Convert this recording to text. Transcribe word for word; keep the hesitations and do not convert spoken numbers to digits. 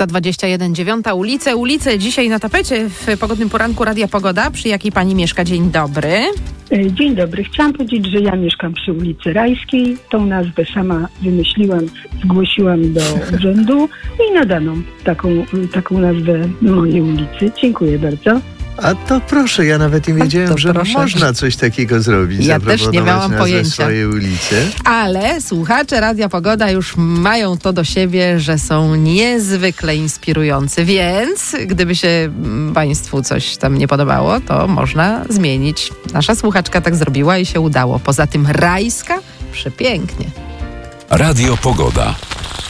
szósta dwadzieścia jeden, dziewiąta ulice. Ulice dzisiaj na tapecie w Pogodnym Poranku Radia Pogoda, przy jakiej pani mieszka. Dzień dobry. Dzień dobry. Chciałam powiedzieć, że ja mieszkam przy ulicy Rajskiej. Tą nazwę sama wymyśliłam, zgłosiłam do urzędu i nadano taką, taką nazwę mojej ulicy. Dziękuję bardzo. A to proszę, ja nawet nie wiedziałem, że proszę. można coś takiego zrobić. Ja też nie miałam pojęcia. Swojej ulicy. Ale słuchacze Radia Pogoda już mają to do siebie, że są niezwykle inspirujący, więc gdyby się mm, państwu coś tam nie podobało, to można zmienić. Nasza słuchaczka tak zrobiła i się udało. Poza tym Rajska przepięknie. Radio Pogoda.